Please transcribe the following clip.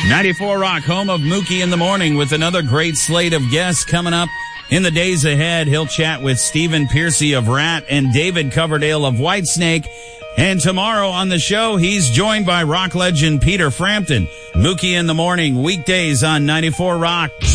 94 Rock, home of Mookie in the Morning, with another great slate of guests coming up in the days ahead. He'll chat with Stephen Piercy of Rat and David Coverdale of Whitesnake. And tomorrow on the show, he's joined by rock legend Peter Frampton. Mookie in the Morning, weekdays on 94 Rock.